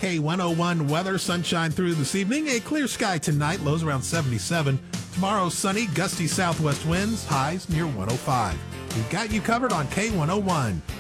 K101 weather, sunshine through this evening, a clear sky tonight, lows around 77. Tomorrow, sunny, gusty southwest winds, highs near 105. We've got you covered on K101.